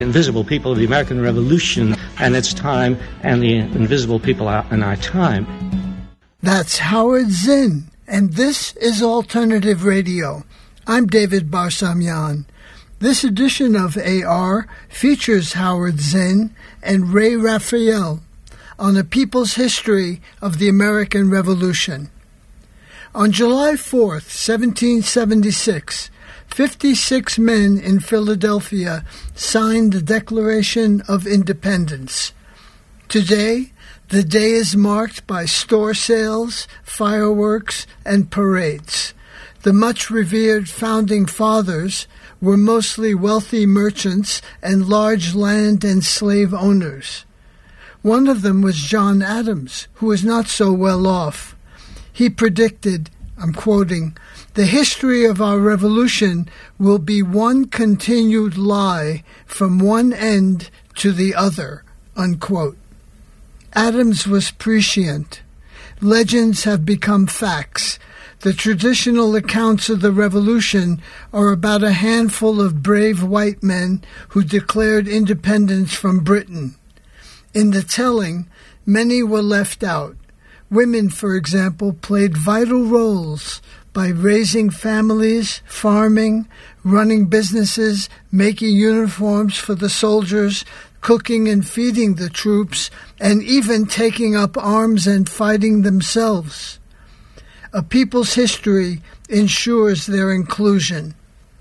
Invisible people of the American Revolution and its time, and the invisible people in our time. That's Howard Zinn, and this is Alternative Radio. I'm David Barsamian. This edition of AR features Howard Zinn and Ray Raphael on a people's history of the American Revolution. On July 4th, 1776, 56 men in Philadelphia signed the Declaration of Independence. Today, the day is marked by store sales, fireworks, and parades. The much-revered founding fathers were mostly wealthy merchants and large land and slave owners. One of them was John Adams, who was not so well off. He predicted, I'm quoting, "The history of our revolution will be one continued lie from one end to the other," unquote. Adams was prescient. Legends have become facts. The traditional accounts of the revolution are about a handful of brave white men who declared independence from Britain. In the telling, many were left out. Women, for example, played vital roles by raising families, farming, running businesses, making uniforms for the soldiers, cooking and feeding the troops, and even taking up arms and fighting themselves. A people's history ensures their inclusion.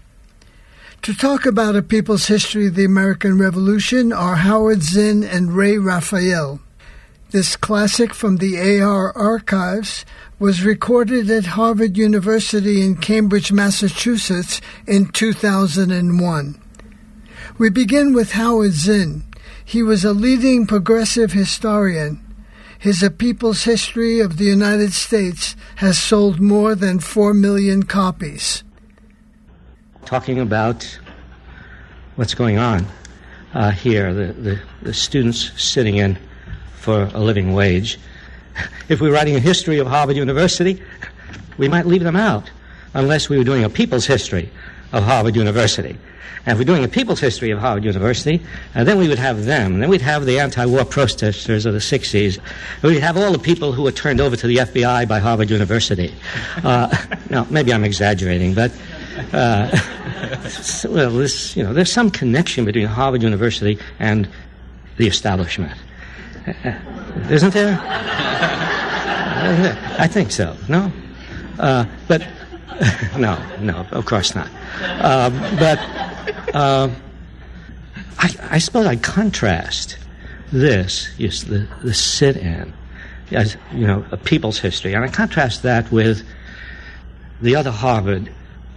To talk about a people's history of the American Revolution are Howard Zinn and Ray Raphael. This classic from the AR archives was recorded at Harvard University in Cambridge, Massachusetts in 2001. We begin with Howard Zinn. He was a leading progressive historian. His A People's History of the United States has sold more than 4 million copies. Talking about what's going on here, the students sitting in for a living wage. If we were writing a history of Harvard University, we might leave them out, unless we were doing a people's history of Harvard University. And if we're doing a people's history of Harvard University, then we would have them. Then we'd have the anti-war protesters of the 60s. We'd have all the people who were turned over to the FBI by Harvard University. Now, maybe I'm exaggerating, but well, there's some connection between Harvard University and the establishment. Isn't there? I think so. No? But no, of course not. But I suppose I'd contrast this, the sit-in, as a people's history, and I contrast that with the other Harvard,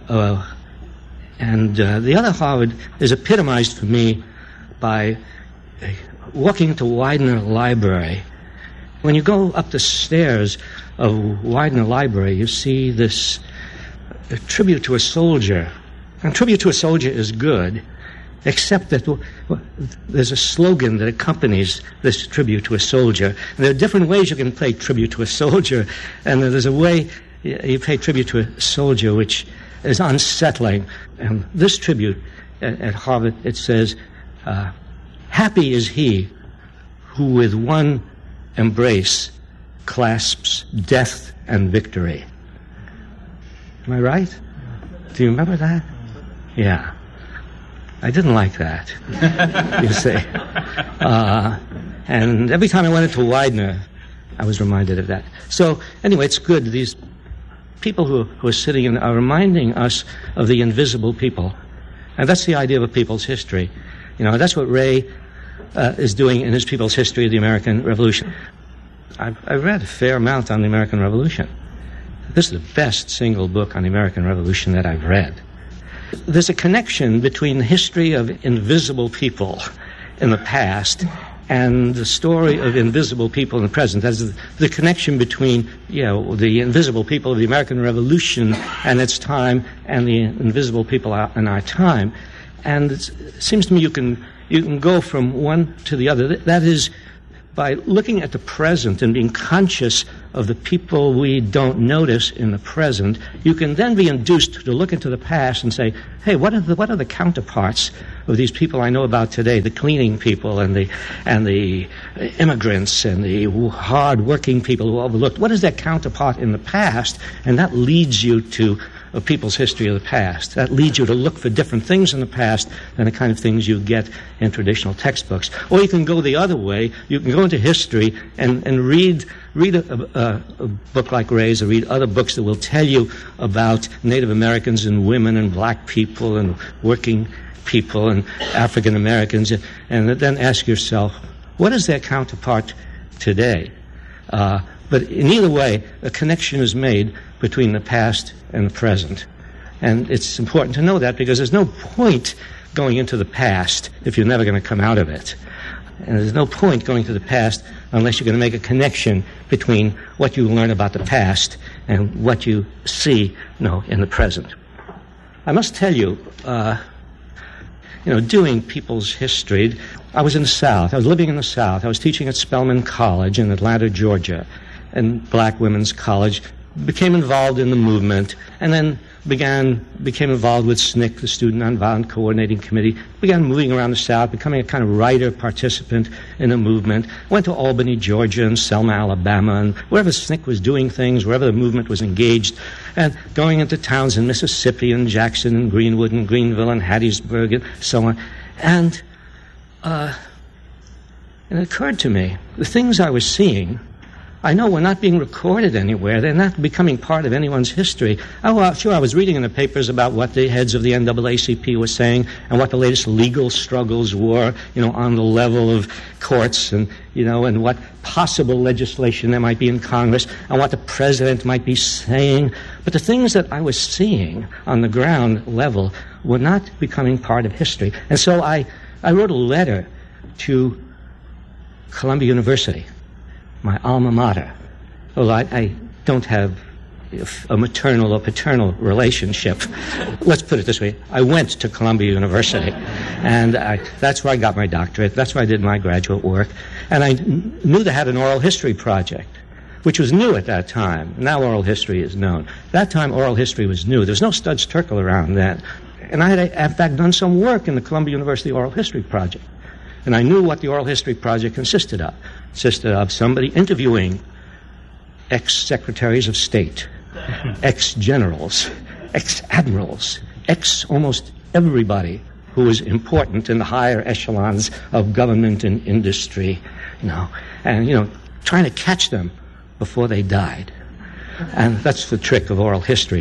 and the other Harvard is epitomized for me by walking into Widener Library. When you go up the stairs of Widener Library, you see this tribute to a soldier. And tribute to a soldier is good, except that there's a slogan that accompanies this tribute to a soldier. And there are different ways you can pay tribute to a soldier, and there's a way you pay tribute to a soldier which is unsettling. And this tribute at Harvard, it says, "Happy is he who with one embrace clasps death and victory." Am I right? Do you remember that? Yeah. I didn't like that, you see. And every time I went into Widener, I was reminded of that. So, anyway, it's good. These people who are sitting in are reminding us of the invisible people. And that's the idea of a people's history. That's what Ray is doing in his People's History of the American Revolution. I've read a fair amount on the American Revolution. This is the best single book on the American Revolution that I've read. There's a connection between the history of invisible people in the past and the story of invisible people in the present. That's the connection between, the invisible people of the American Revolution and its time and the invisible people in our time. And it seems to me you can go from one to the other. That is, by looking at the present and being conscious of the people we don't notice in the present, you can then be induced to look into the past and say, hey, what are the counterparts of these people I know about today, the cleaning people and the immigrants and the hard-working people who are overlooked? What is their counterpart in the past? And that leads you to people's history of the past. That leads you to look for different things in the past than the kind of things you get in traditional textbooks. Or you can go the other way. You can go into history and read a book like Ray's, or read other books that will tell you about Native Americans and women and black people and working people and African Americans, and then ask yourself, what is their counterpart today? But in either way, a connection is made between the past and the present. And it's important to know that, because there's no point going into the past if you're never going to come out of it. And there's no point going to the past unless you're going to make a connection between what you learn about the past and what you see, in the present. I must tell you, doing people's history, I was in the South. I was living in the South. I was teaching at Spelman College in Atlanta, Georgia, and Black Women's College. Became involved in the movement, and then became involved with SNCC, the Student Nonviolent Coordinating Committee, began moving around the South, becoming a kind of writer participant in the movement, went to Albany, Georgia, and Selma, Alabama, and wherever SNCC was doing things, wherever the movement was engaged, and going into towns in Mississippi and Jackson and Greenwood and Greenville and Hattiesburg and so on. And it occurred to me, the things I was seeing, I know were not being recorded anywhere. They're not becoming part of anyone's history. Sure, I was reading in the papers about what the heads of the NAACP were saying and what the latest legal struggles were, on the level of courts and what possible legislation there might be in Congress and what the president might be saying. But the things that I was seeing on the ground level were not becoming part of history. And so I wrote a letter to Columbia University, my alma mater. Well, I don't have a maternal or paternal relationship. Let's put it this way. I went to Columbia University, and that's where I got my doctorate. That's where I did my graduate work. And I knew they had an oral history project, which was new at that time. Now oral history is known. That time oral history was new. There was no Studs Terkel around then. And I had, in fact, done some work in the Columbia University Oral History Project. And I knew what the Oral History Project consisted of. It consisted of somebody interviewing ex-secretaries of state, ex-generals, ex-admirals, almost everybody who was important in the higher echelons of government and industry, and, trying to catch them before they died. And that's the trick of oral history.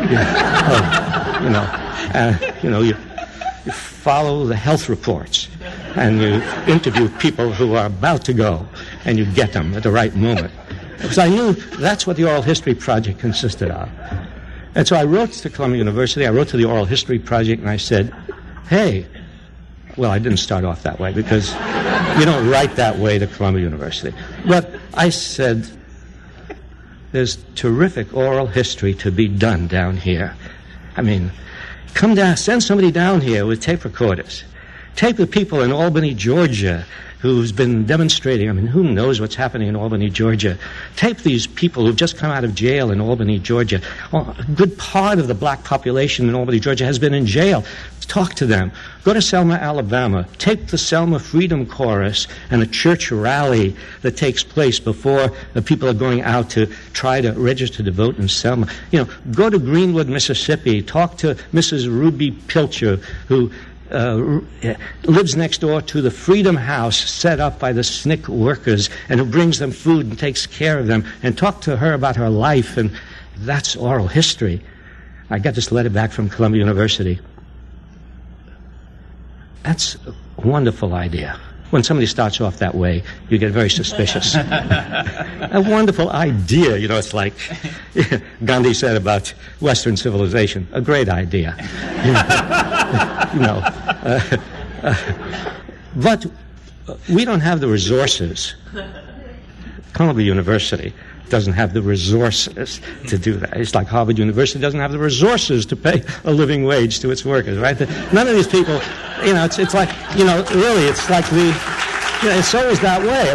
You follow the health reports, and you interview people who are about to go, and you get them at the right moment. Because I knew that's what the Oral History Project consisted of. And so I wrote to Columbia University, I wrote to the Oral History Project, and I said, hey, well, I didn't start off that way, because you don't write that way to Columbia University. But I said, there's terrific oral history to be done down here. I mean, come down, send somebody down here with tape recorders. Tape the people in Albany, Georgia, who's been demonstrating. I mean, who knows what's happening in Albany, Georgia? Tape these people who've just come out of jail in Albany, Georgia. Well, a good part of the black population in Albany, Georgia has been in jail. Talk to them. Go to Selma, Alabama. Tape the Selma Freedom Chorus and the church rally that takes place before the people are going out to try to register to vote in Selma. Go to Greenwood, Mississippi. Talk to Mrs. Ruby Pilcher, who lives next door to the Freedom House set up by the SNCC workers, and who brings them food and takes care of them, and talk to her about her life. And that's oral history. I got this letter back from Columbia University. That's a wonderful idea. When somebody starts off that way, you get very suspicious. A wonderful idea, it's like Gandhi said about Western civilization. A great idea. But we don't have the resources. Columbia University doesn't have the resources to do that. It's like Harvard University doesn't have the resources to pay a living wage to its workers, right? None of these people, it's like, really, it's like it's always that way. I mean,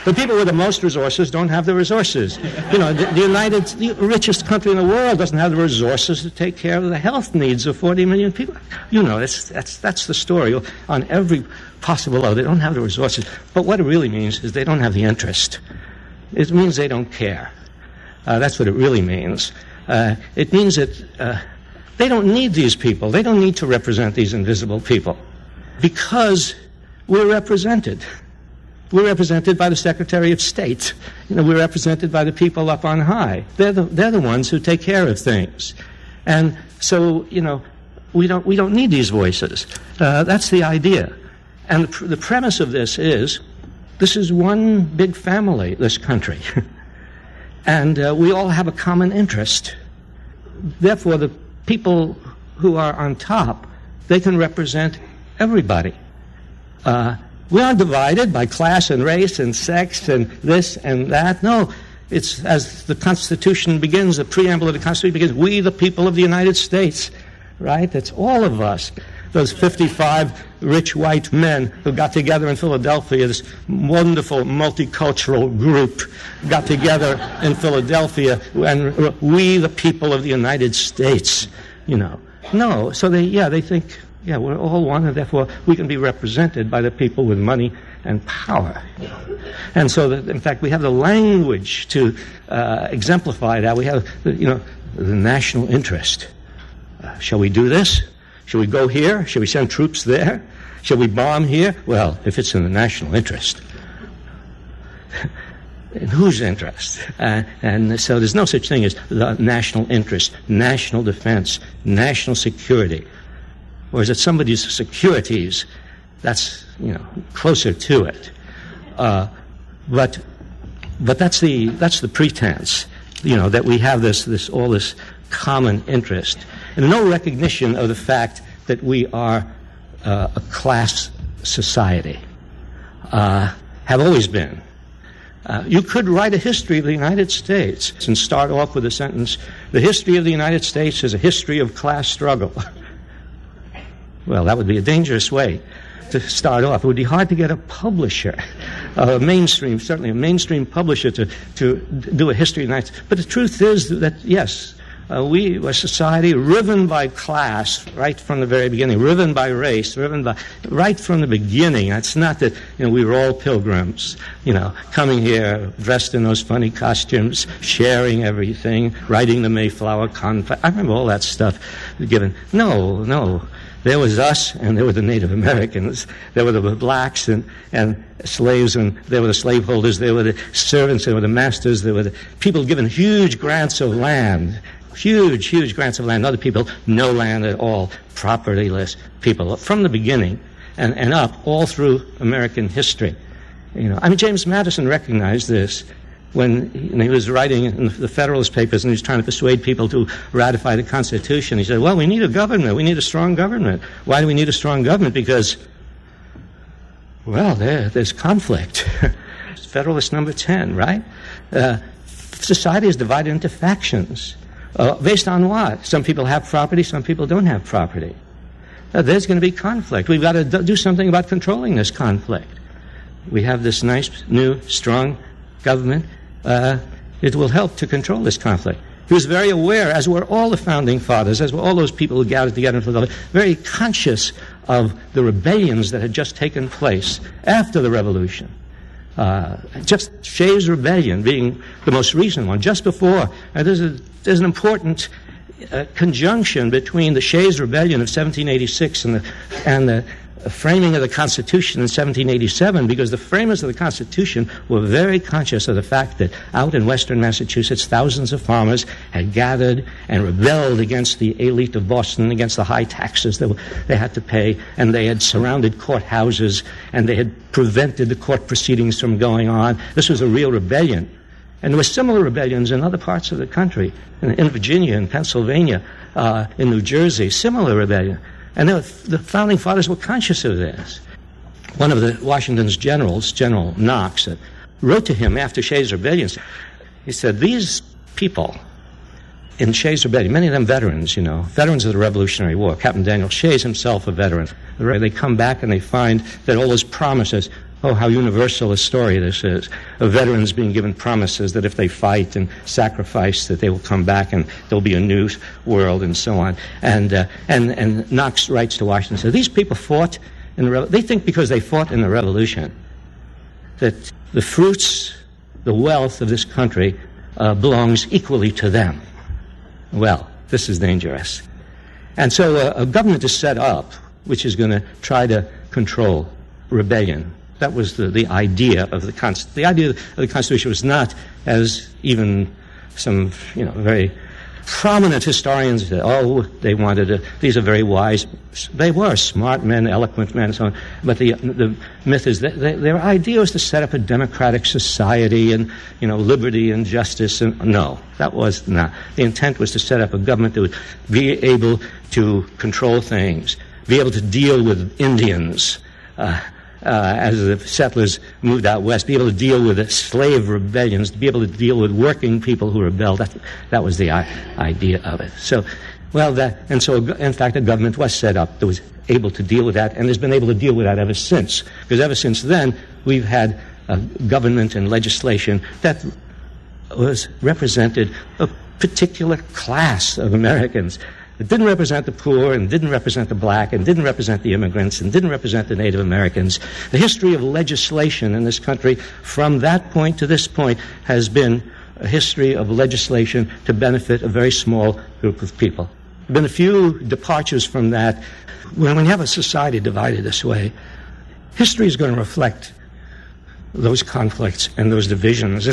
The people with the most resources don't have the resources. The richest country in the world doesn't have the resources to take care of the health needs of 40 million people. That's the story on every possible level. They don't have the resources. But what it really means is they don't have the interest. It means they don't care. That's what it really means. It means that they don't need these people. They don't need to represent these invisible people because we're represented. We're represented by the Secretary of State. We're represented by the people up on high. They're the ones who take care of things. And so, we don't need these voices. That's the idea. And the premise of this is one big family, this country. And we all have a common interest. Therefore, the people who are on top, they can represent everybody. We aren't divided by class and race and sex and this and that. No, it's as the Constitution begins, the preamble of the Constitution begins, we the people of the United States, right? It's all of us. Those 55 rich white men who got together in Philadelphia, this wonderful multicultural group got together in Philadelphia, and we the people of the United States, No, so they think, we're all one, and therefore we can be represented by the people with money and power. And so, in fact, we have the language to exemplify that. We have, the national interest. Shall we do this? Shall we go here? Shall we send troops there? Shall we bomb here? Well, if it's in the national interest. In whose interest? And so there's no such thing as the national interest, national defense, national security. Or is it somebody's securities? That's, closer to it. But that's the pretense, that we have this common interest. And no recognition of the fact that we are a class society. Have always been. You could write a history of the United States and start off with the sentence, the history of the United States is a history of class struggle. Well, that would be a dangerous way to start off. It would be hard to get a publisher, certainly a mainstream publisher to do a history of the United States. But the truth is that, yes, we were a society riven by class right from the very beginning, riven by race, right from the beginning. It's not that, we were all pilgrims, coming here dressed in those funny costumes, sharing everything, riding the Mayflower Conflict. I remember all that stuff given. No. There was us, and there were the Native Americans. There were the blacks and slaves, and there were the slaveholders. There were the servants. There were the masters. There were the people given huge grants of land. Huge grants of land. Other people, no land at all. Propertyless people. From the beginning and up, all through American history. James Madison recognized this when he was writing in the Federalist Papers and he was trying to persuade people to ratify the Constitution. He said, well, we need a government. We need a strong government. Why do we need a strong government? Because, well, there's conflict. Federalist number 10, right? Society is divided into factions. Based on what? Some people have property, some people don't have property. There's going to be conflict. We've got to do something about controlling this conflict. We have this nice, new, strong government. It will help to control this conflict. He was very aware, as were all the founding fathers, as were all those people who gathered together in Philadelphia, very conscious of the rebellions that had just taken place after the Revolution. Just Shays' Rebellion being the most recent one, just before. There's an important conjunction between the Shays' Rebellion of 1786 and the framing of the Constitution in 1787, because the framers of the Constitution were very conscious of the fact that out in western Massachusetts, thousands of farmers had gathered and rebelled against the elite of Boston, against the high taxes that they had to pay, and they had surrounded courthouses, and they had prevented the court proceedings from going on. This was a real rebellion. And there were similar rebellions in other parts of the country, in Virginia, in Pennsylvania, in New Jersey, similar rebellion. And the founding fathers were conscious of this. One of the Washington's generals, General Knox, wrote to him after Shays' Rebellion. He said, these people, in Shays Rebellion, many of them veterans, veterans of the Revolutionary War. Captain Daniel Shays himself a veteran. They come back and they find that all those promises, oh, how universal a story this is, of veterans being given promises that if they fight and sacrifice that they will come back and there'll be a new world and so on. And Knox writes to Washington, says, these people fought in the they think because they fought in the Revolution that the fruits, the wealth of this country belongs equally to them. Well, this is dangerous. And so a government is set up which is going to try to control rebellion. That was the idea of the Constitution. The idea of the Constitution was not, as even some very prominent historians said, they wanted these are very wise. They were smart men, eloquent men, and so on. But the myth is that their idea was to set up a democratic society and liberty and justice. And no, that was not. The intent was to set up a government that would be able to control things, be able to deal with Indians. As the settlers moved out west, be able to deal with the slave rebellions, to be able to deal with working people who rebelled. That was the idea of it. So, in fact, a government was set up that was able to deal with that, and has been able to deal with that ever since. Because ever since then, we've had a government and legislation that was represented a particular class of Americans. It didn't represent the poor, and didn't represent the black, and didn't represent the immigrants, and didn't represent the Native Americans. The history of legislation in this country from that point to this point has been a history of legislation to benefit a very small group of people. There have been a few departures from that. When you have a society divided this way, history is going to reflect those conflicts and those divisions.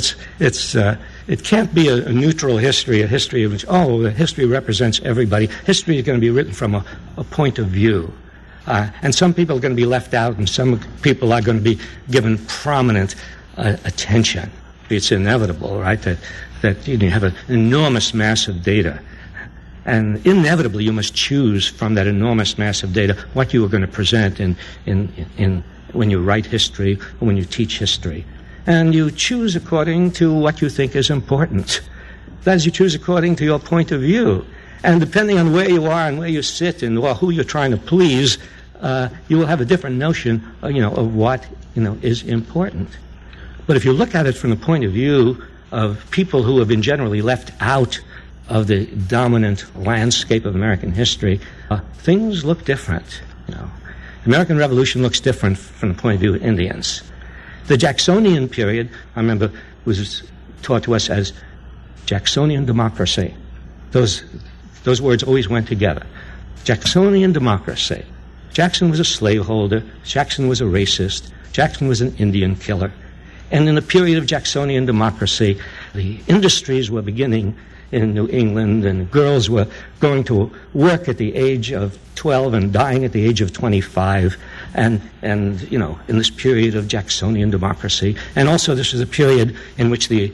It can't be a neutral history, a history of which, the history represents everybody. History is going to be written from a point of view. And some people are going to be left out, and some people are going to be given prominent attention. It's inevitable, right, that you have an enormous mass of data. And inevitably you must choose from that enormous mass of data what you are going to present in when you write history or when you teach history. And you choose according to what you think is important. That is, you choose according to your point of view. And depending on where you are and where you sit and who you're trying to please, you will have a different notion, of what, is important. But if you look at it from the point of view of people who have been generally left out of the dominant landscape of American history, things look different, The American Revolution looks different from the point of view of Indians. The Jacksonian period, I remember, was taught to us as Jacksonian democracy. Those words always went together. Jacksonian democracy. Jackson was a slaveholder. Jackson was a racist. Jackson was an Indian killer. And in the period of Jacksonian democracy, the industries were beginning in New England, and girls were going to work at the age of 12 and dying at the age of 25, and in this period of Jacksonian democracy. And also this was a period in which the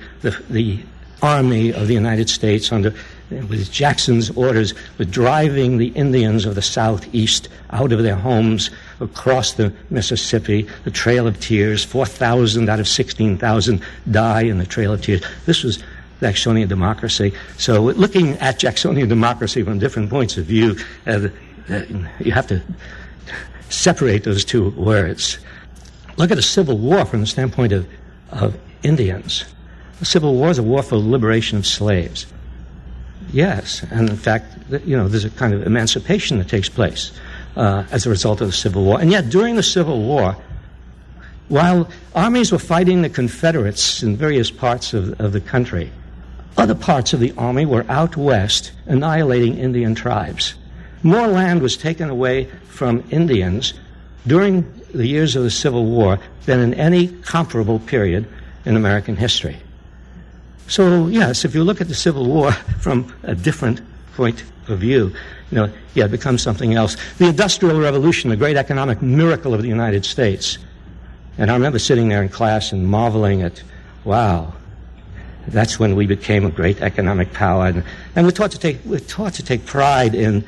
Army of the United States, with Jackson's orders, was driving the Indians of the Southeast out of their homes across the Mississippi, the Trail of Tears. 4,000 out of 16,000 die in the Trail of Tears. This was Jacksonian democracy. So looking at Jacksonian democracy from different points of view, you have to separate those two words. Look at the Civil War from the standpoint of Indians. The Civil War is a war for the liberation of slaves. Yes, and in fact, there's a kind of emancipation that takes place as a result of the Civil War. And yet, during the Civil War, while armies were fighting the Confederates in various parts of the country, other parts of the army were out west annihilating Indian tribes. More land was taken away from Indians during the years of the Civil War than in any comparable period in American history. So, yes, if you look at the Civil War from a different point of view, it becomes something else. The Industrial Revolution, the great economic miracle of the United States. And I remember sitting there in class and marveling at, wow, that's when we became a great economic power. And we're taught to take pride in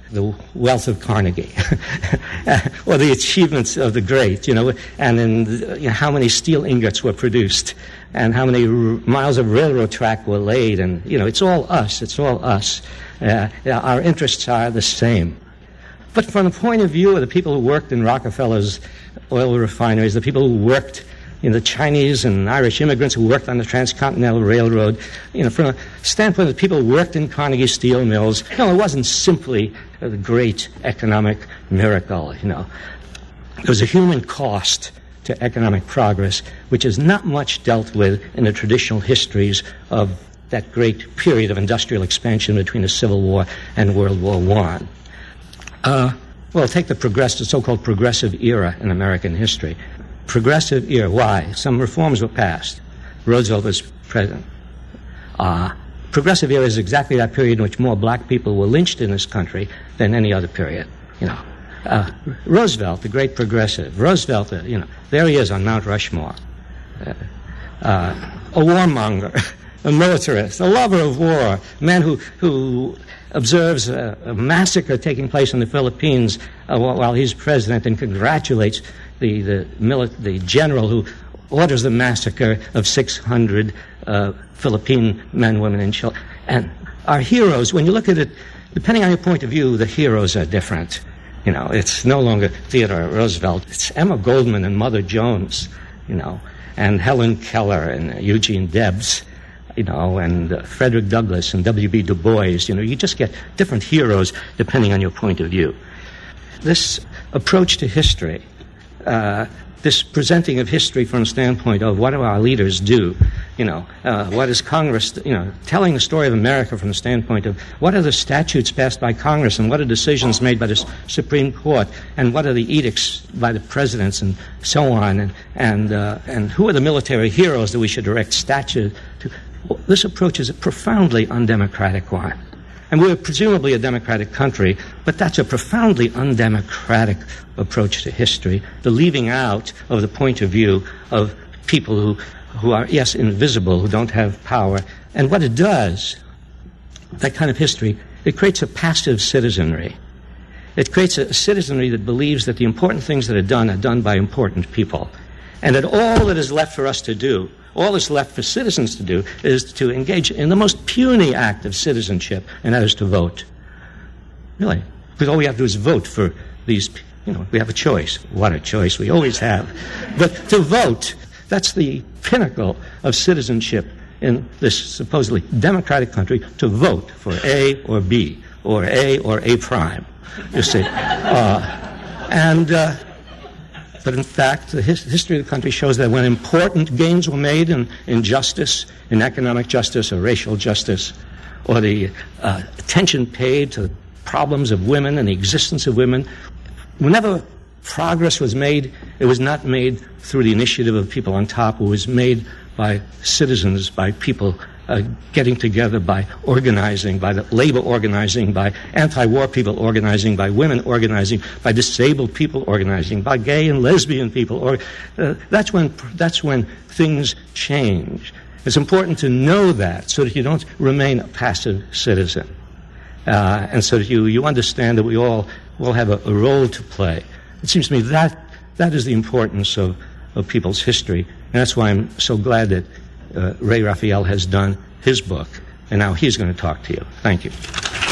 the wealth of Carnegie or the achievements of the great, and in how many steel ingots were produced and how many miles of railroad track were laid. And, it's all us. It's all us. Our interests are the same. But from the point of view of the people who worked in Rockefeller's oil refineries, the people who worked in the Chinese and Irish immigrants who worked on the Transcontinental Railroad, from a standpoint of the people who worked in Carnegie steel mills, it wasn't simply a great economic miracle, There was a human cost to economic progress, which is not much dealt with in the traditional histories of that great period of industrial expansion between the Civil War and World War I. Take the so-called progressive era in American history. Progressive era. Why? Some reforms were passed. Roosevelt was president. Progressive era is exactly that period in which more black people were lynched in this country than any other period. Roosevelt, the great progressive. Roosevelt, there he is on Mount Rushmore. A warmonger, a militarist, a lover of war, a man who observes a massacre taking place in the Philippines while he's president and congratulates the general who orders the massacre of 600 Philippine men, women, and children. And our heroes, when you look at it, depending on your point of view, the heroes are different. It's no longer Theodore Roosevelt. It's Emma Goldman and Mother Jones, and Helen Keller and Eugene Debs, and Frederick Douglass and W.B. Du Bois. You just get different heroes depending on your point of view. This approach to history, this presenting of history from the standpoint of what do our leaders do, what is Congress, telling the story of America from the standpoint of what are the statutes passed by Congress and what are decisions made by the Supreme Court and what are the edicts by the presidents and so on, and who are the military heroes that we should erect statues to. This approach is a profoundly undemocratic one. And we're presumably a democratic country, but that's a profoundly undemocratic approach to history, the leaving out of the point of view of people who are, yes, invisible, who don't have power. And what it does, that kind of history, it creates a passive citizenry. It creates a citizenry that believes that the important things that are done by important people. And that all that is left for us to do, all that's left for citizens to do, is to engage in the most puny act of citizenship, and that is to vote. Really. Because all we have to do is vote for these, we have a choice. What a choice we always have. But to vote, that's the pinnacle of citizenship in this supposedly democratic country, to vote for A or B, or A or A prime, you see. But in fact, the history of the country shows that when important gains were made in justice, in economic justice or racial justice, or the attention paid to the problems of women and the existence of women, whenever progress was made, it was not made through the initiative of people on top. It was made by citizens, by people getting together, by organizing, by the labor organizing, by anti-war people organizing, by women organizing, by disabled people organizing, by gay and lesbian people. That's when things change. It's important to know that so that you don't remain a passive citizen, and so that you understand that we all have a role to play. It seems to me that is the importance of people's history, and that's why I'm so glad that Ray Raphael has done his book, and now he's going to talk to you. Thank you.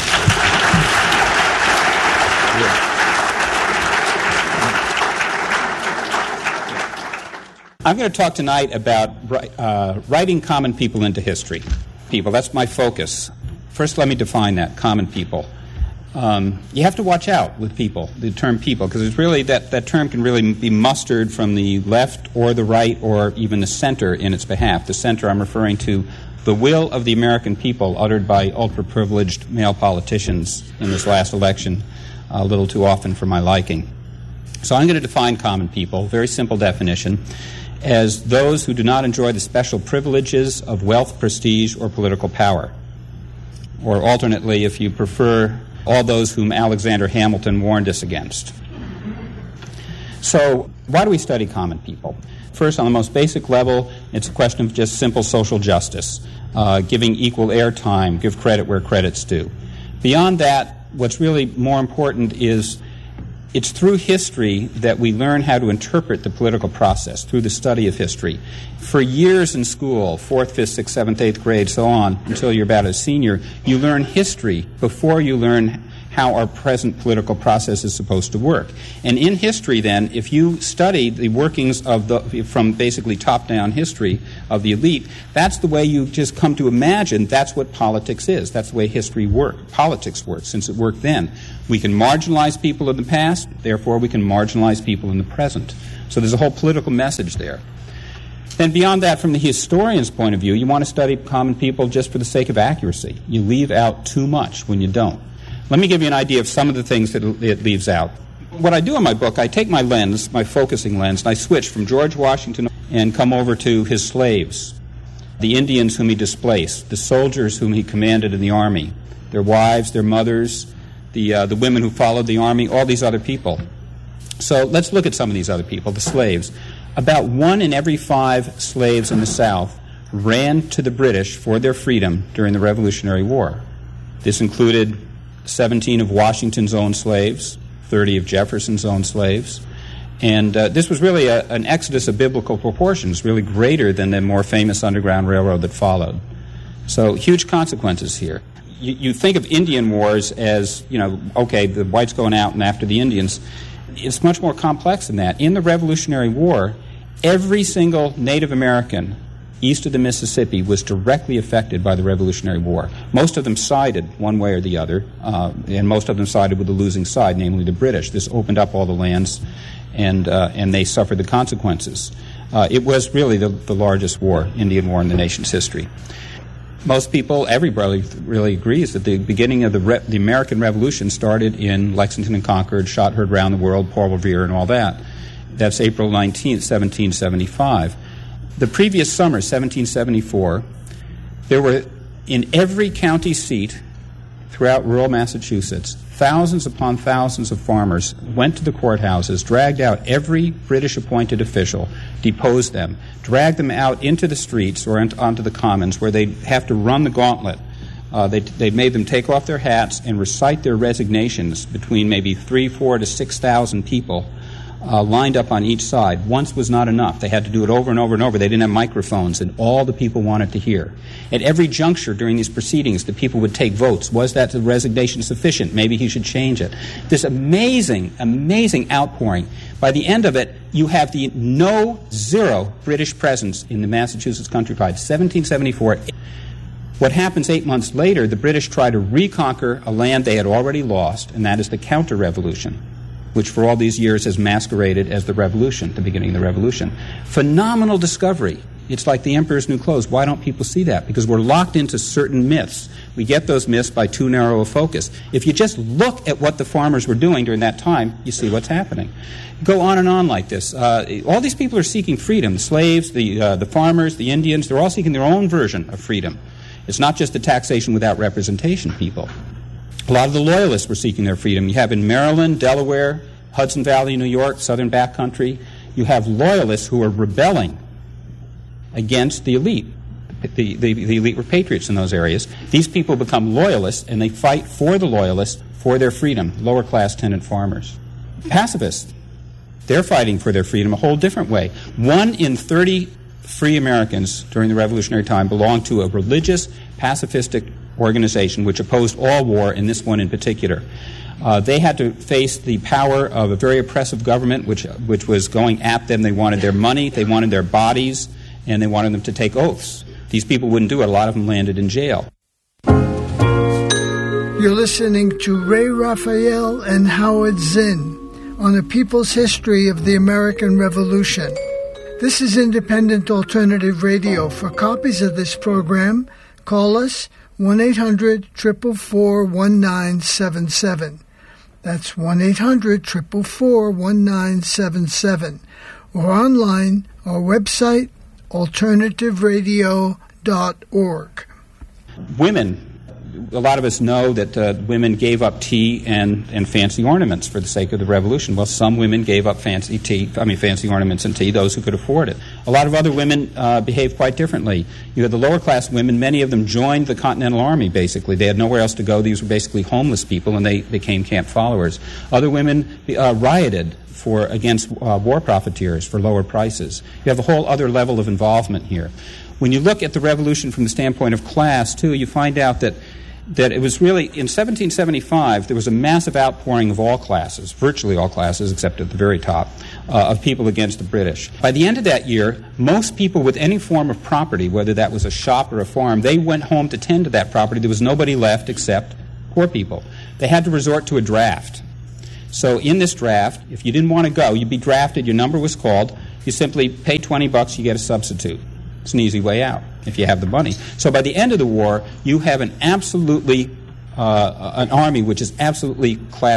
I'm going to talk tonight about writing common people into history. People, that's my focus. First, let me define that, common people. You have to watch out with people, the term people, because it's really that term can really be mustered from the left or the right or even the center in its behalf. The center, I'm referring to the will of the American people uttered by ultra-privileged male politicians in this last election, a little too often for my liking. So I'm going to define common people, very simple definition, as those who do not enjoy the special privileges of wealth, prestige, or political power. Or alternately, if you prefer, all those whom Alexander Hamilton warned us against. So, why do we study common people? First, on the most basic level, it's a question of just simple social justice, giving equal airtime, give credit where credit's due. Beyond that, what's really more important is it's through history that we learn how to interpret the political process, through the study of history. For years in school, 4th, 5th, 6th, 7th, 8th grade, so on, until you're about a senior, you learn history before you learn how our present political process is supposed to work. And in history, then, if you study the workings from basically top-down history of the elite, that's the way you just come to imagine that's what politics is. That's the way politics works, since it worked then. We can marginalize people in the past, therefore we can marginalize people in the present. So there's a whole political message there. Then beyond that, from the historian's point of view, you want to study common people just for the sake of accuracy. You leave out too much when you don't. Let me give you an idea of some of the things that it leaves out. What I do in my book, I take my lens, my focusing lens, and I switch from George Washington and come over to his slaves, the Indians whom he displaced, the soldiers whom he commanded in the army, their wives, their mothers, the women who followed the army, all these other people. So let's look at some of these other people, the slaves. About 1 in every 5 slaves in the South ran to the British for their freedom during the Revolutionary War. This included 17 of Washington's own slaves, 30 of Jefferson's own slaves. And this was really an exodus of biblical proportions, really greater than the more famous Underground Railroad that followed. So huge consequences here. You think of Indian wars as, okay, the whites going out and after the Indians. It's much more complex than that. In the Revolutionary War, every single Native American east of the Mississippi was directly affected by the Revolutionary War. Most of them sided one way or the other, and most of them sided with the losing side, namely the British. This opened up all the lands, and they suffered the consequences. It was really the largest Indian war in the nation's history. Most people, everybody really agrees that the beginning of the American Revolution started in Lexington and Concord, shot heard round the world, Paul Revere and all that. That's April 19th, 1775. The previous summer, 1774, there were, in every county seat throughout rural Massachusetts, thousands upon thousands of farmers went to the courthouses, dragged out every British-appointed official, deposed them, dragged them out into the streets or onto the commons where they'd have to run the gauntlet. They made them take off their hats and recite their resignations between maybe 3,000, 4,000 to 6,000 people lined up on each side. Once was not enough. They had to do it over and over and over. They didn't have microphones, and all the people wanted to hear. At every juncture during these proceedings, the people would take votes. Was that resignation sufficient? Maybe he should change it. This amazing, amazing outpouring. By the end of it, you have the zero British presence in the Massachusetts countryside. 1774. What happens 8 months later, the British try to reconquer a land they had already lost, and that is the counter-revolution, which for all these years has masqueraded as the revolution, the beginning of the revolution. Phenomenal discovery. It's like the emperor's new clothes. Why don't people see that? Because we're locked into certain myths. We get those myths by too narrow a focus. If you just look at what the farmers were doing during that time, you see what's happening. Go on and on like this. All these people are seeking freedom. The slaves, the farmers, the Indians, they're all seeking their own version of freedom. It's not just the taxation without representation people. A lot of the Loyalists were seeking their freedom. You have in Maryland, Delaware, Hudson Valley, New York, Southern Backcountry, you have Loyalists who are rebelling against the elite. The elite were patriots in those areas. These people become Loyalists, and they fight for the Loyalists for their freedom, lower-class tenant farmers. Pacifists, they're fighting for their freedom a whole different way. 1 in 30 free Americans during the Revolutionary time belonged to a religious, pacifistic organization which opposed all war, and this one in particular. They had to face the power of a very oppressive government which was going at them. They wanted their money, they wanted their bodies, and they wanted them to take oaths. These people wouldn't do it. A lot of them landed in jail. You're listening to Ray Raphael and Howard Zinn on the People's History of the American Revolution. This is Independent Alternative Radio. For copies of this program, call us 1-800-444-1977. That's 1-800-444-1977. Or online, our website, alternativeradio.org. Women A lot of us know that women gave up tea and fancy ornaments for the sake of the revolution. Well, some women gave up fancy ornaments and tea, those who could afford it. A lot of other women behaved quite differently. You had the lower class women, many of them joined the Continental Army, basically. They had nowhere else to go. These were basically homeless people, and they became camp followers. Other women rioted against war profiteers for lower prices. You have a whole other level of involvement here. When you look at the revolution from the standpoint of class, too, you find out that it was really, in 1775, there was a massive outpouring of all classes, virtually all classes, except at the very top, of people against the British. By the end of that year, most people with any form of property, whether that was a shop or a farm, they went home to tend to that property. There was nobody left except poor people. They had to resort to a draft. So in this draft, if you didn't want to go, you'd be drafted, your number was called, you simply pay $20, you get a substitute. It's an easy way out if you have the money. So by the end of the war, you have an army which is absolutely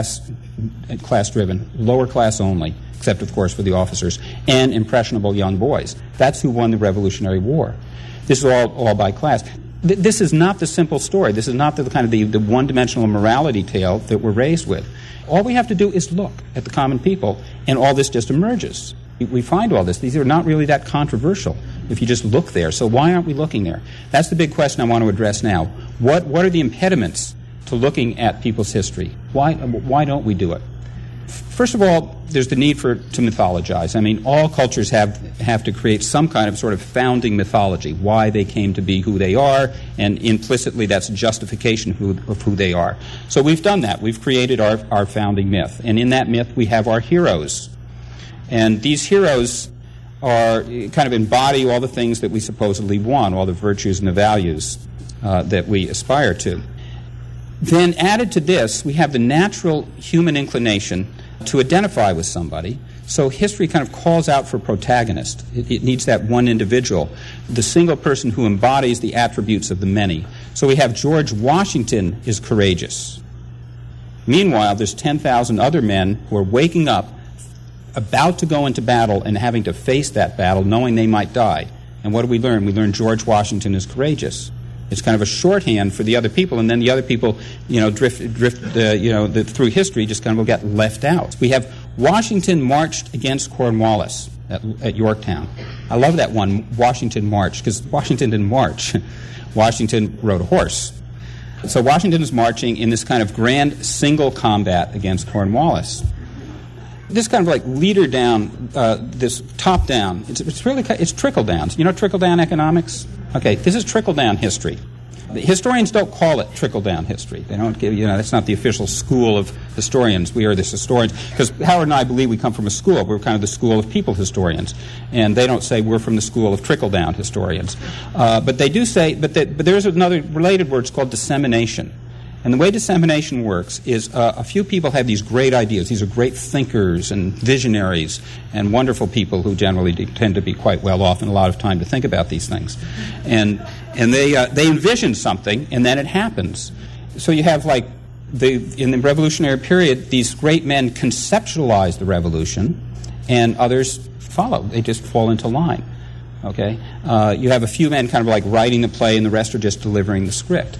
class-driven, lower class only, except, of course, for the officers, and impressionable young boys. That's who won the Revolutionary War. This is all by class. This is not the simple story. This is not the kind of the one-dimensional morality tale that we're raised with. All we have to do is look at the common people, and all this just emerges. We find all this. These are not really that controversial if you just look there. So why aren't we looking there? That's the big question I want to address now. What are the impediments to looking at people's history? Why don't we do it? First of all, there's the need to mythologize. I mean, all cultures have to create some kind of sort of founding mythology, why they came to be who they are, and implicitly that's a justification of who they are. So we've done that. We've created our founding myth. And in that myth, we have our heroes. And these heroes kind of embody all the things that we supposedly want, all the virtues and the values that we aspire to. Then added to this, we have the natural human inclination to identify with somebody. So history kind of calls out for protagonist. It needs that one individual, the single person who embodies the attributes of the many. So we have George Washington is courageous. Meanwhile, there's 10,000 other men who are waking up, about to go into battle and having to face that battle, knowing they might die. And what do we learn? We learn George Washington is courageous. It's kind of a shorthand for the other people, and then the other people, drift through history, just kind of will get left out. We have Washington marched against Cornwallis at Yorktown. I love that one, Washington marched, because Washington didn't march. Washington rode a horse. So Washington is marching in this kind of grand single combat against Cornwallis. This kind of like leader down, this top down. It's trickle down. You know trickle down economics? Okay, this is trickle down history. The historians don't call it trickle down history. They don't give, that's not the official school of historians. We are the historians because Howard and I believe we come from a school. We're kind of the school of people historians, and they don't say we're from the school of trickle down historians. But they do say, but there's another related word. It's called dissemination. And the way dissemination works is a few people have these great ideas. These are great thinkers and visionaries and wonderful people who generally tend to be quite well off and a lot of time to think about these things. And they envision something, and then it happens. So you have in the revolutionary period, these great men conceptualize the revolution, and others follow. They just fall into line. Okay? You have a few men kind of like writing the play, and the rest are just delivering the script.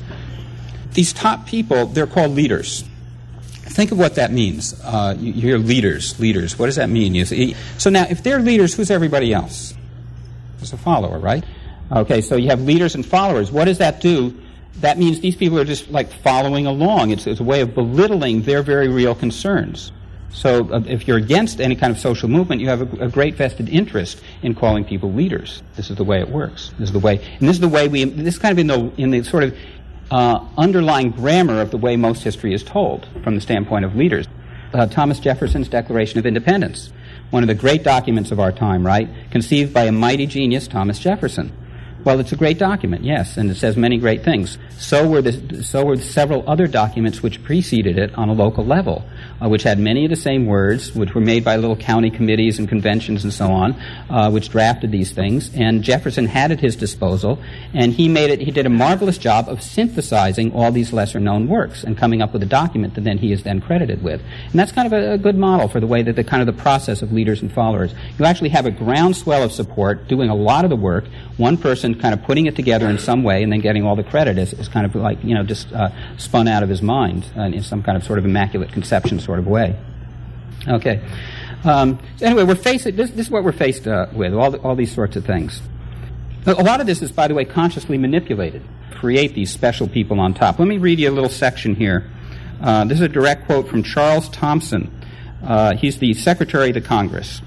These top people, they're called leaders. Think of what that means. You hear leaders. What does that mean? So now, if they're leaders, who's everybody else? It's a follower, right? Okay, so you have leaders and followers. What does that do? That means these people are just like following along. It's a way of belittling their very real concerns. So if you're against any kind of social movement, you have a great vested interest in calling people leaders. This is the way it works. This is the way this is kind of in the sort of underlying grammar of the way most history is told from the standpoint of leaders. Thomas Jefferson's Declaration of Independence, one of the great documents of our time, right? Conceived by a mighty genius, Thomas Jefferson. Well, it's a great document, yes, and it says many great things. So were several other documents which preceded it on a local level, which had many of the same words, which were made by little county committees and conventions and so on, which drafted these things. And Jefferson had at his disposal, and he did a marvelous job of synthesizing all these lesser-known works and coming up with a document that he is then credited with. And that's kind of a good model for the way that the process of leaders and followers. You actually have a groundswell of support doing a lot of the work. One person than kind of putting it together in some way and then getting all the credit is kind of like, just spun out of his mind in some kind of sort of immaculate conception sort of way. Okay. So anyway, this is what we're faced with, all these sorts of things. A lot of this is, by the way, consciously manipulated to create these special people on top. Let me read you a little section here. This is a direct quote from Charles Thomson. He's the Secretary of the Congress.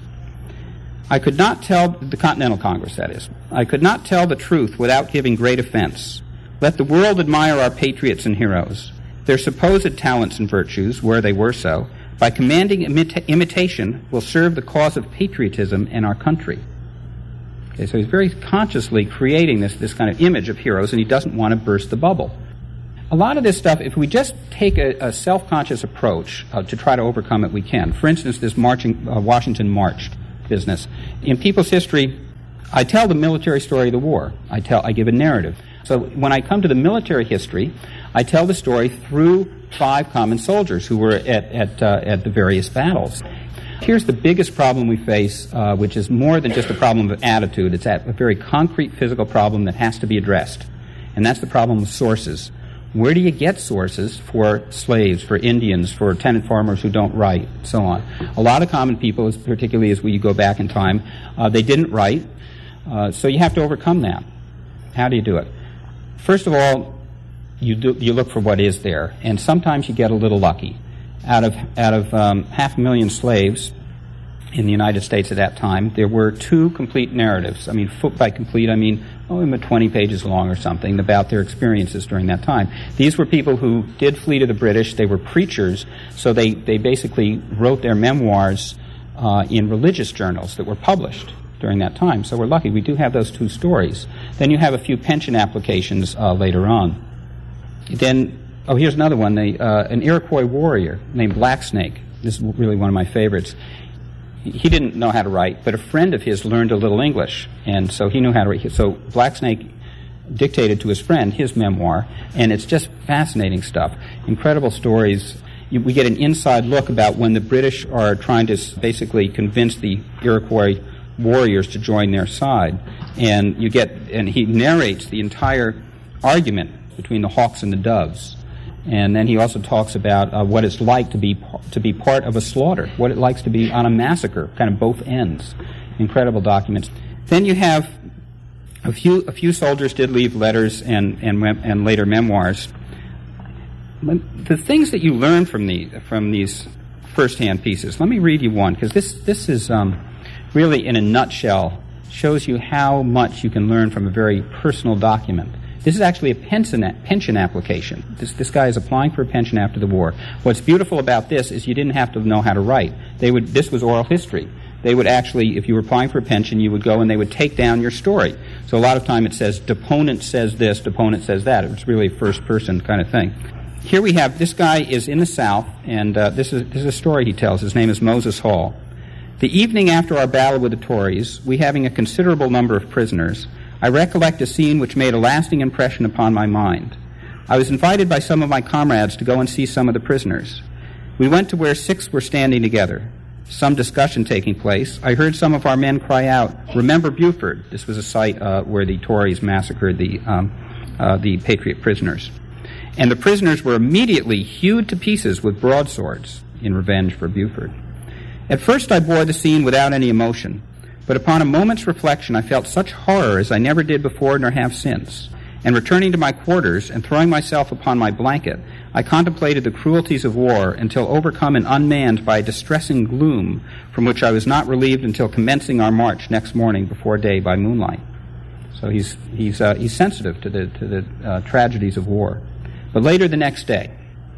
I could not tell, the Continental Congress, that is. I could not tell the truth without giving great offense. Let the world admire our patriots and heroes. Their supposed talents and virtues, where they were so, by commanding imitation, will serve the cause of patriotism and our country. Okay, so he's very consciously creating this kind of image of heroes, and he doesn't want to burst the bubble. A lot of this stuff, if we just take a self-conscious approach to try to overcome it, we can. For instance, this Washington March business. In People's History, I tell the military story of the war. I give a narrative. So when I come to the military history, I tell the story through 5 common soldiers who were at the various battles. Here's the biggest problem we face, which is more than just a problem of attitude. It's a very concrete physical problem that has to be addressed. And that's the problem of sources. Where do you get sources for slaves, for Indians, for tenant farmers who don't write, and so on? A lot of common people, particularly as we go back in time, they didn't write, so you have to overcome that. How do you do it? First of all, you look for what is there, and sometimes you get a little lucky. Out of 500,000 slaves in the United States at that time, there were 2 complete narratives. I mean, by complete, I mean 20 pages long or something about their experiences during that time. These were people who did flee to the British. They were preachers, so they basically wrote their memoirs in religious journals that were published during that time. So we're lucky. We do have those 2 stories. Then you have a few pension applications later on. Then, here's another one. An Iroquois warrior named Blacksnake. This is really one of my favorites. He didn't know how to write, but a friend of his learned a little English, and so he knew how to write. So Blacksnake dictated to his friend his memoir, and it's just fascinating stuff. Incredible stories. We get an inside look about when the British are trying to basically convince the Iroquois warriors to join their side, and he narrates the entire argument between the hawks and the doves. And then he also talks about what it's like to be part of a slaughter, what it likes to be on a massacre, kind of both ends. Incredible documents. Then you have a few soldiers did leave letters and later memoirs. The things that you learn from these first-hand pieces. Let me read you one, because this is really, in a nutshell, shows you how much you can learn from a very personal document. This is actually a pension application. This guy is applying for a pension after the war. What's beautiful about this is you didn't have to know how to write. This was oral history. They would actually, if you were applying for a pension, you would go and they would take down your story. So a lot of time it says, deponent says this, deponent says that. It's really a first-person kind of thing. Here we have, this guy is in the South, and this is a story he tells. His name is Moses Hall. The evening after our battle with the Tories, we having a considerable number of prisoners, I recollect a scene which made a lasting impression upon my mind. I was invited by some of my comrades to go and see some of the prisoners. We went to where 6 were standing together. Some discussion taking place, I heard some of our men cry out, "Remember Buford." This was a site where the Tories massacred the Patriot prisoners. And the prisoners were immediately hewed to pieces with broadswords in revenge for Buford. At first I bore the scene without any emotion, but upon a moment's reflection I felt such horror as I never did before nor have since, and returning to my quarters and throwing myself upon my blanket, I contemplated the cruelties of war until overcome and unmanned by a distressing gloom from which I was not relieved until commencing our march next morning before day by moonlight. So he's sensitive to the tragedies of war. But later the next day,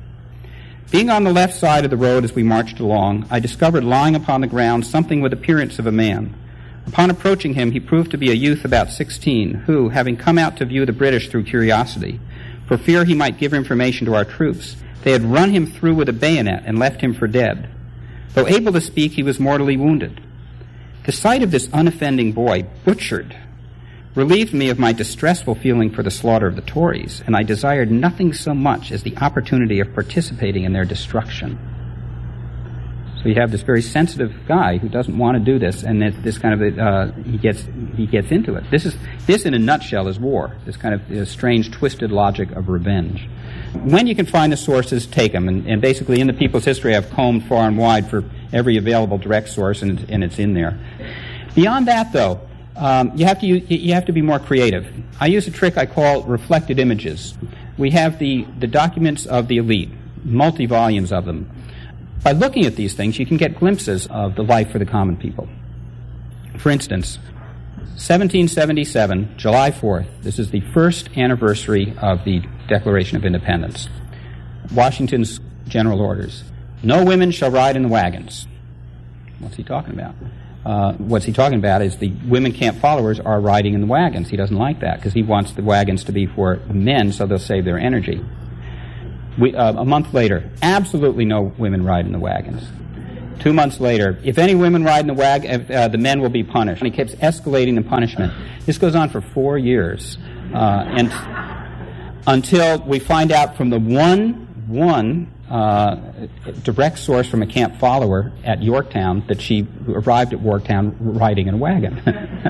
being on the left side of the road as we marched along, I discovered lying upon the ground something with appearance of a man. Upon approaching him, he proved to be a youth about 16, who, having come out to view the British through curiosity, for fear he might give information to our troops, they had run him through with a bayonet and left him for dead. Though able to speak, he was mortally wounded. The sight of this unoffending boy, butchered, relieved me of my distressful feeling for the slaughter of the Tories, and I desired nothing so much as the opportunity of participating in their destruction. So you have this very sensitive guy who doesn't want to do this, and this kind of he gets into it. This in a nutshell is war. This kind of strange, twisted logic of revenge. When you can find the sources, take them. And basically, in the People's History, I've combed far and wide for every available direct source, and it's in there. Beyond that, though, you have to be more creative. I use a trick I call reflected images. We have the documents of the elite, multi-volumes of them. By looking at these things, you can get glimpses of the life for the common people. For instance, 1777, July 4th, this is the first anniversary of the Declaration of Independence. Washington's general orders. No women shall ride in the wagons. What's he talking about? What's he talking about is the women camp followers are riding in the wagons. He doesn't like that because he wants the wagons to be for men so they'll save their energy. A month later, absolutely no women ride in the wagons. 2 months later, if any women ride in the wagon, the men will be punished. And he keeps escalating the punishment. This goes on for 4 years, and until we find out from the one direct source from a camp follower at Yorktown that she arrived at Yorktown riding in a wagon.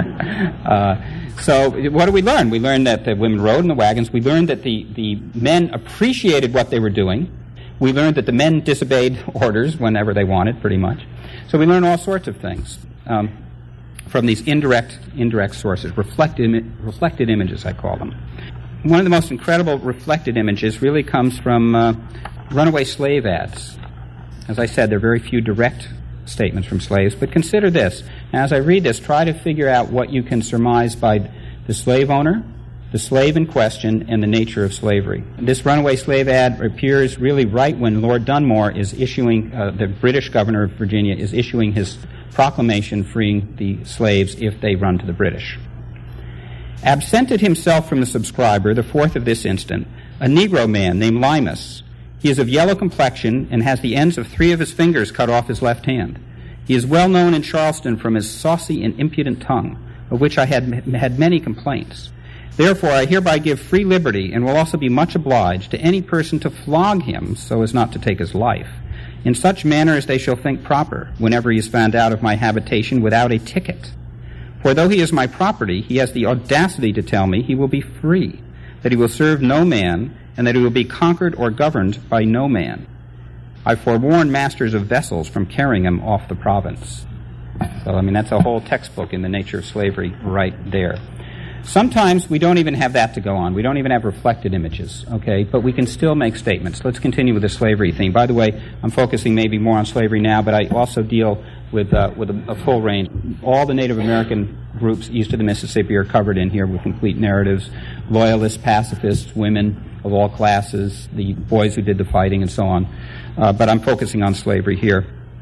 So what do we learn? We learned that the women rode in the wagons. We learned that the men appreciated what they were doing. We learned that the men disobeyed orders whenever they wanted, pretty much. So we learn all sorts of things from these indirect sources, reflected images, I call them. One of the most incredible reflected images really comes from runaway slave ads. As I said, there are very few direct statements from slaves, but consider this. As I read this, try to figure out what you can surmise by the slave owner, the slave in question, and the nature of slavery. This runaway slave ad appears really right when Lord Dunmore is issuing, the British governor of Virginia is issuing his proclamation freeing the slaves if they run to the British. Absented himself from the subscriber, the fourth of this instant, a Negro man named Limas. He is of yellow complexion and has the ends of 3 of his fingers cut off his left hand. He is well known in Charleston from his saucy and impudent tongue, of which I had many complaints. Therefore, I hereby give free liberty and will also be much obliged to any person to flog him so as not to take his life, in such manner as they shall think proper, whenever he is found out of my habitation without a ticket. For though he is my property, he has the audacity to tell me he will be free, that he will serve no man, and that he will be conquered or governed by no man. I forewarn masters of vessels from carrying him off the province. So, that's a whole textbook in the nature of slavery right there. Sometimes we don't even have that to go on. We don't even have reflected images, okay? But we can still make statements. Let's continue with the slavery theme. By the way, I'm focusing maybe more on slavery now, but I also deal with a full range. All the Native American groups east of the Mississippi are covered in here with complete narratives. Loyalists, pacifists, women of all classes, the boys who did the fighting, and so on. But I'm focusing on slavery here.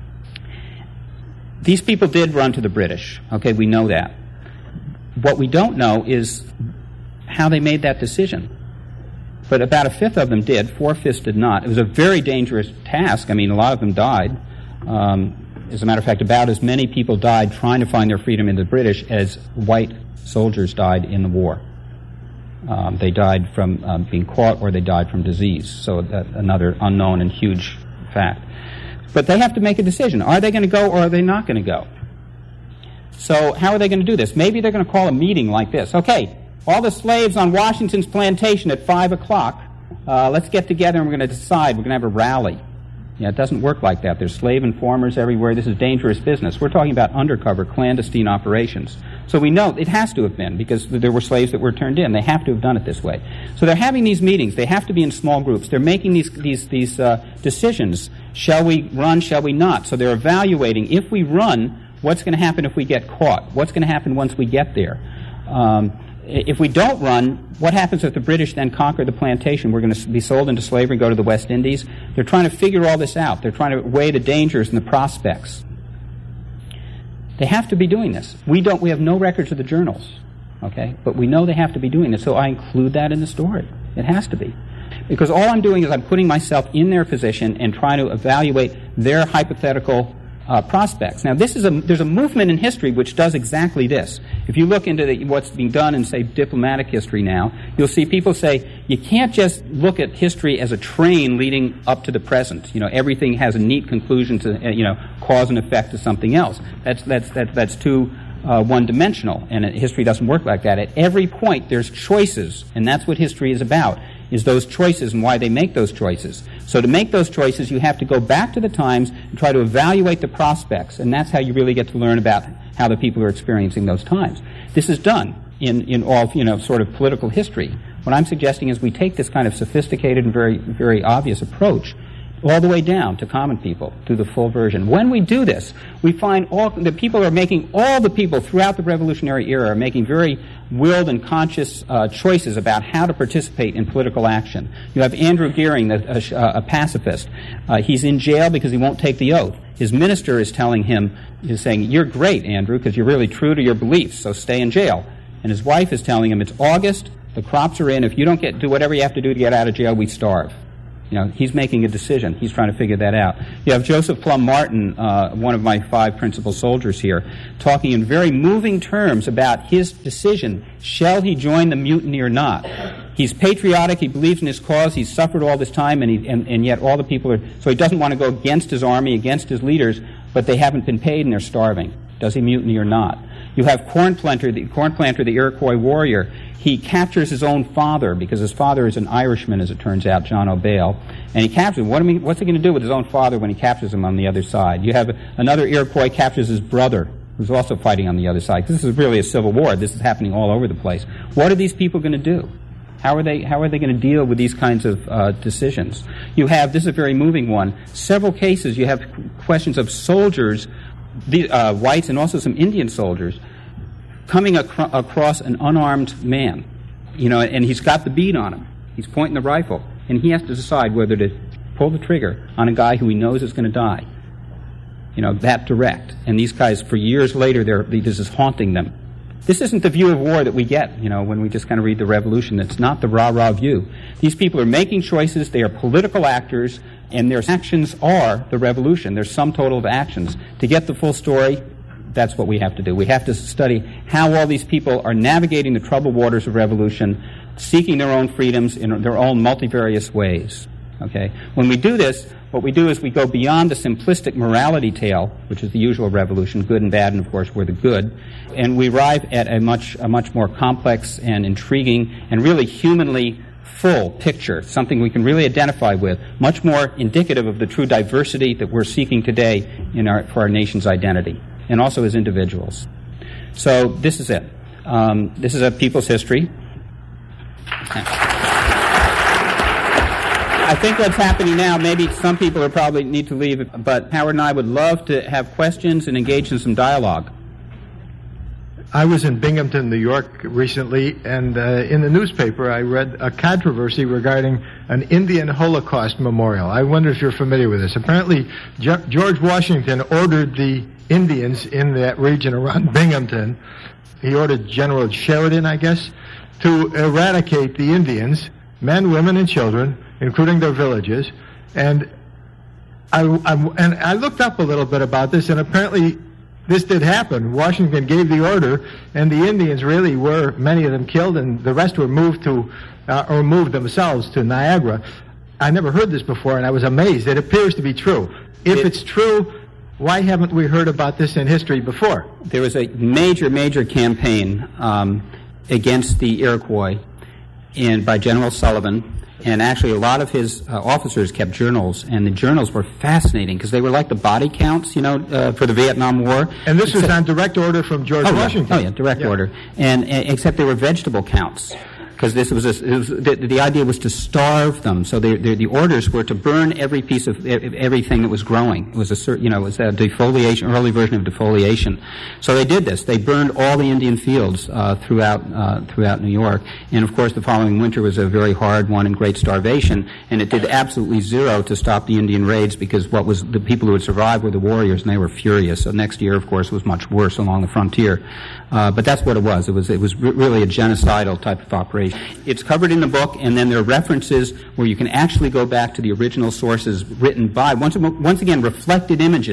These people did run to the British. Okay, we know that. What we don't know is how they made that decision. But about 1/5 of them did. 4/5 did not. It was a very dangerous task. A lot of them died. As a matter of fact, about as many people died trying to find their freedom in the British as white soldiers died in the war. They died from being caught, or they died from disease. So another unknown and huge fact. But they have to make a decision. Are they going to go, or are they not going to go? So how are they going to do this? Maybe they're going to call a meeting like this. Okay, all the slaves on Washington's plantation at 5 o'clock, let's get together and we're going to decide. We're going to have a rally. Yeah, it doesn't work like that. There's slave informers everywhere. This is dangerous business. We're talking about undercover, clandestine operations. So we know it has to have been, because there were slaves that were turned in. They have to have done it this way. So they're having these meetings. They have to be in small groups. They're making these decisions. Shall we run? Shall we not? So they're evaluating, if we run, what's going to happen if we get caught? What's going to happen once we get there? If we don't run, what happens if the British then conquer the plantation? We're going to be sold into slavery and go to the West Indies. They're trying to figure all this out. They're trying to weigh the dangers and the prospects. They have to be doing this. We have no records of the journals, okay? But we know they have to be doing this, so I include that in the story. It has to be. Because all I'm doing is I'm putting myself in their position and trying to evaluate their hypothetical prospects. Now, there's a movement in history which does exactly this. If you look into what's being done in, say, diplomatic history now, you'll see people say you can't just look at history as a train leading up to the present. Everything has a neat conclusion to, cause and effect to something else. That's too one-dimensional, and history doesn't work like that. At every point, there's choices, and that's what history is about, is those choices and why they make those choices. So to make those choices, you have to go back to the times and try to evaluate the prospects, and that's how you really get to learn about how the people are experiencing those times. This is done in all, sort of political history. What I'm suggesting is we take this kind of sophisticated and very, very obvious approach all the way down to common people, to the full version. When we do this, we find all the people throughout the Revolutionary era are making very willed and conscious choices about how to participate in political action. You have Andrew Goering, a pacifist. He's in jail because he won't take the oath. His minister is saying, "You're great, Andrew, because you're really true to your beliefs, so stay in jail." And his wife is telling him, "It's August, the crops are in, if you don't do whatever you have to do to get out of jail, we starve." He's making a decision. He's trying to figure that out. You have Joseph Plum Martin, one of my 5 principal soldiers here, talking in very moving terms about his decision. Shall he join the mutiny or not? He's patriotic. He believes in his cause. He's suffered all this time, and yet all the people are... So he doesn't want to go against his army, against his leaders, but they haven't been paid and they're starving. Does he mutiny or not? You have Cornplanter, the Iroquois warrior. He captures his own father because his father is an Irishman, as it turns out, John O'Bale. And he captures him. What's he going to do with his own father when he captures him on the other side? You have another Iroquois captures his brother, who's also fighting on the other side. This is really a civil war. This is happening all over the place. What are these people going to do? How are they going to deal with these kinds of decisions? You have, this is a very moving one, several cases. You have questions of soldiers, whites and also some Indian soldiers, coming across an unarmed man, and he's got the bead on him. He's pointing the rifle, and he has to decide whether to pull the trigger on a guy who he knows is going to die. That direct. And these guys, for years later, this is haunting them. This isn't the view of war that we get, when we just kind of read the Revolution. It's not the rah-rah view. These people are making choices. They are political actors, and their actions are the Revolution. Their sum total of actions. To get the full story, that's what we have to do. We have to study how all these people are navigating the troubled waters of revolution, seeking their own freedoms in their own multivarious ways. Okay? When we do this, what we do is we go beyond the simplistic morality tale, which is the usual revolution, good and bad, and of course we're the good, and we arrive at a much more complex and intriguing and really humanly full picture, something we can really identify with, much more indicative of the true diversity that we're seeking today for our nation's identity, and also as individuals. So this is it. This is a people's history. I think what's happening now, maybe some people will probably need to leave, but Howard and I would love to have questions and engage in some dialogue. I was in Binghamton, New York recently, and in the newspaper I read a controversy regarding an Indian Holocaust memorial. I wonder if you're familiar with this. Apparently, George Washington ordered the Indians in that region around Binghamton, he ordered General Sheridan, I guess, to eradicate the Indians, men, women, and children, including their villages. And I looked up a little bit about this, and apparently this did happen. Washington gave the order, and the Indians really were, many of them killed, and the rest were moved themselves to Niagara. I never heard this before, and I was amazed. It appears to be true. If it's true, why haven't we heard about this in history before? There was a major campaign against the Iroquois by General Sullivan. And actually, a lot of his officers kept journals, and the journals were fascinating because they were like the body counts, for the Vietnam War. And this was on direct order from George Washington. Oh, yeah, direct order. And except they were vegetable counts, because the idea was to starve them. So the orders were to burn every piece of everything that was growing. It was it was a defoliation, early version of defoliation. So they did this. They burned all the Indian fields throughout New York. And of course, the following winter was a very hard one and great starvation. And it did absolutely zero to stop the Indian raids, because the people who had survived were the warriors, and they were furious. So next year, of course, was much worse along the frontier. But that's what it was. It was really a genocidal type of operation. It's covered in the book, and then there are references where you can actually go back to the original sources written by, once again, reflected images.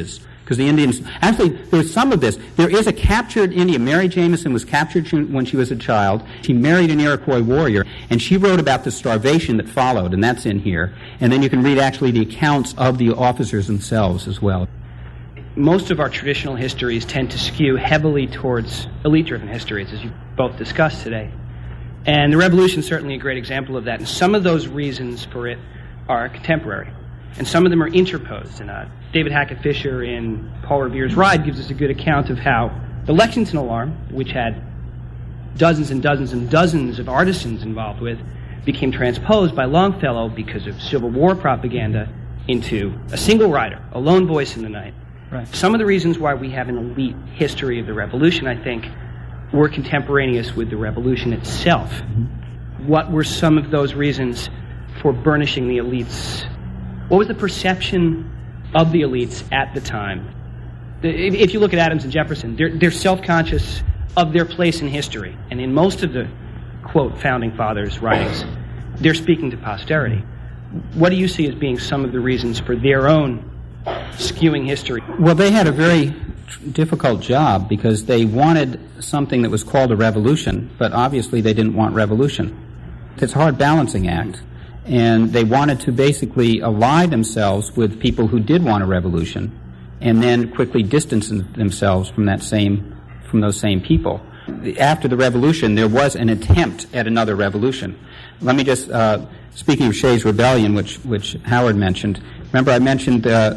Because the Indians, actually, there was some of this. There is a captured Indian. Mary Jameson was captured when she was a child. She married an Iroquois warrior, and she wrote about the starvation that followed, and that's in here. And then you can read actually the accounts of the officers themselves as well. Most of our traditional histories tend to skew heavily towards elite-driven histories, as you both discussed today. And the Revolution is certainly a great example of that. And some of those reasons for it are contemporary, and some of them are interposed. And David Hackett Fischer in Paul Revere's Ride gives us a good account of how the Lexington Alarm, which had dozens and dozens and dozens of artisans involved with, became transposed by Longfellow because of Civil War propaganda into a single writer, a lone voice in the night. Right. Some of the reasons why we have an elite history of the Revolution, I think, were contemporaneous with the Revolution itself. Mm-hmm. What were some of those reasons for burnishing the elites? What was the perception of the elites at the time? If you look at Adams and Jefferson, they're self-conscious of their place in history. And in most of the, quote, Founding Fathers' writings, they're speaking to posterity. What do you see as being some of the reasons for their own skewing history? Well, they had a very difficult job because they wanted something that was called a revolution, but obviously they didn't want revolution. It's a hard balancing act. And they wanted to basically ally themselves with people who did want a revolution and then quickly distance themselves from those same people. After the revolution, there was an attempt at another revolution. Let me just, speaking of Shays' Rebellion, which Howard mentioned, remember I mentioned the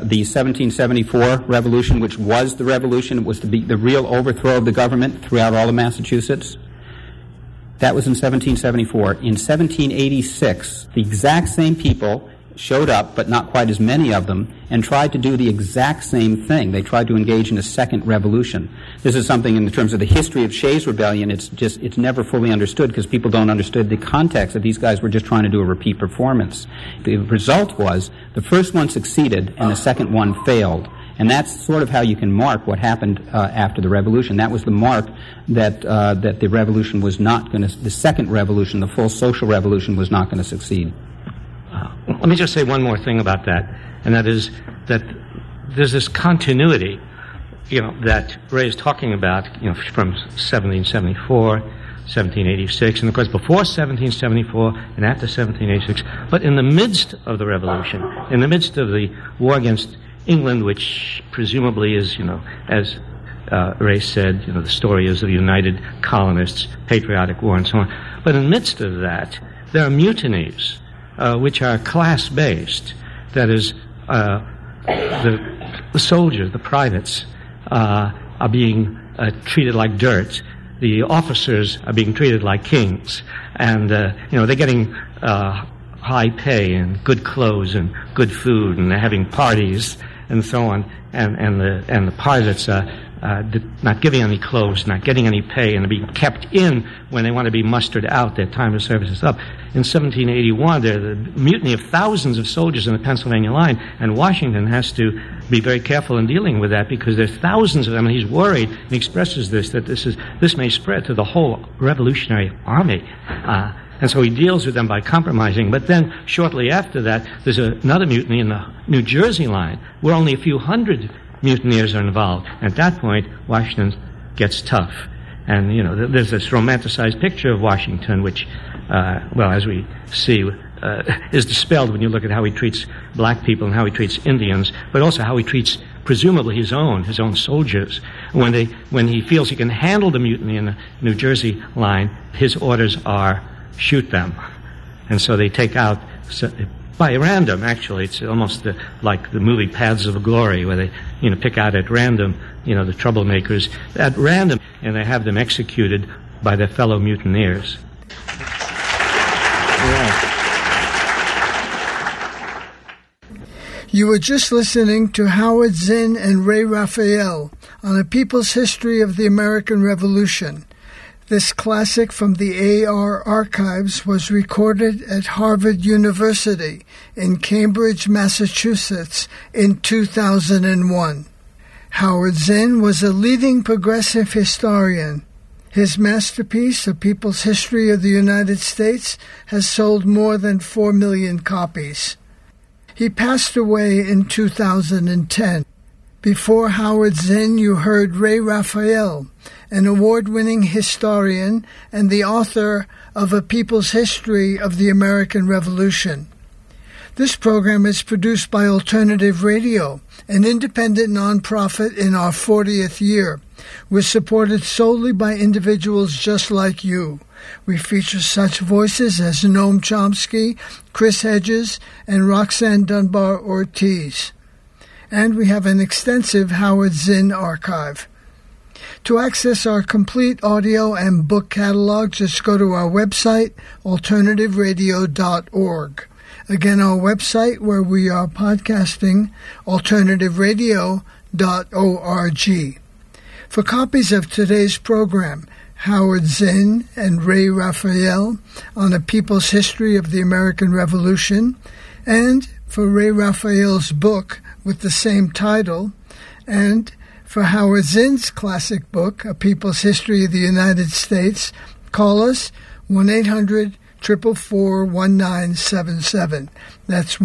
1774 revolution, which was the revolution. It was to be the real overthrow of the government throughout all of Massachusetts. That was in 1774. In 1786, the exact same people showed up, but not quite as many of them, and tried to do the exact same thing. They tried to engage in a second revolution. This is something in terms of the history of Shays' Rebellion, it's never fully understood because people don't understand the context that these guys were just trying to do a repeat performance. The result was the first one succeeded and the second one failed. And that's sort of how you can mark what happened after the revolution. That was the mark that the revolution was not going to, the second revolution, the full social revolution, was not going to succeed. Let me just say one more thing about that, and that is that there's this continuity, that Ray is talking about, from 1774, 1786, and of course before 1774 and after 1786. But in the midst of the revolution, in the midst of the war against England, which presumably is, as Ray said, the story is of the United Colonists, patriotic war, and so on. But in the midst of that, there are mutinies, which are class-based. That is, the soldiers, the privates, are being treated like dirt. The officers are being treated like kings, and they're getting high pay and good clothes and good food, and they're having parties and so on. And the pilots are not giving any clothes, not getting any pay, and are being kept in when they want to be mustered out. Their time of service is up. In 1781, there's the mutiny of thousands of soldiers in the Pennsylvania line, and Washington has to be very careful in dealing with that because there's thousands of them, and he's worried, and he expresses that this may spread to the whole Revolutionary Army. And so he deals with them by compromising. But then, shortly after that, there's another mutiny in the New Jersey line, where only a few hundred mutineers are involved. At that point, Washington gets tough. And, there's this romanticized picture of Washington, which, as we see, is dispelled when you look at how he treats black people and how he treats Indians, but also how he treats, presumably, his own soldiers. When he feels he can handle the mutiny in the New Jersey line, his orders are shoot them. And so they take out, by random, actually, it's almost like the movie Paths of Glory, where they, pick out at random, the troublemakers at random, and they have them executed by their fellow mutineers. You were just listening to Howard Zinn and Ray Raphael on A People's History of the American Revolution. This classic from the AR archives was recorded at Harvard University in Cambridge, Massachusetts in 2001. Howard Zinn was a leading progressive historian. His masterpiece, A People's History of the United States, has sold more than 4 million copies. He passed away in 2010. Before Howard Zinn, you heard Ray Raphael, an award-winning historian and the author of A People's History of the American Revolution. This program is produced by Alternative Radio, an independent nonprofit in our 40th year. We're supported solely by individuals just like you. We feature such voices as Noam Chomsky, Chris Hedges, and Roxanne Dunbar Ortiz. And we have an extensive Howard Zinn archive. To access our complete audio and book catalog, just go to our website, alternativeradio.org. Again, our website where we are podcasting, alternativeradio.org. For copies of today's program, Howard Zinn and Ray Raphael on A People's History of the American Revolution, and for Ray Raphael's book with the same title, and for Howard Zinn's classic book, A People's History of the United States, call us 1-800-444-1977. That's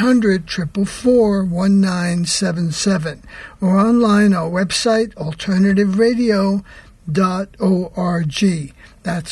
1-800-444-1977. Or online, our website, alternativeradio.org. That's